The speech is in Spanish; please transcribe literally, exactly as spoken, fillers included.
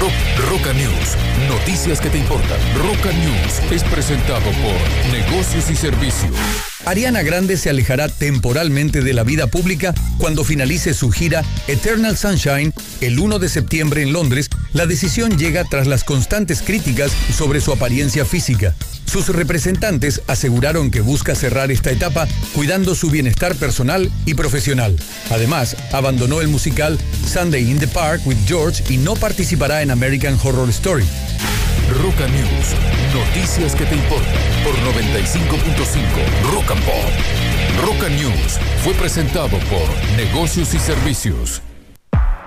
Roca News, noticias que te importan. Roca News es presentado por Negocios y Servicios. Ariana Grande se alejará temporalmente de la vida pública cuando finalice su gira Eternal Sunshine el primero de septiembre en Londres. La decisión llega tras las constantes críticas sobre su apariencia física. Sus representantes aseguraron que busca cerrar esta etapa cuidando su bienestar personal y profesional. Además, abandonó el musical Sunday in the Park with George y no participará en American Horror Story. Roca News, noticias que te importan por noventa y cinco punto cinco Rock and Pop. Roca News fue presentado por Negocios y Servicios.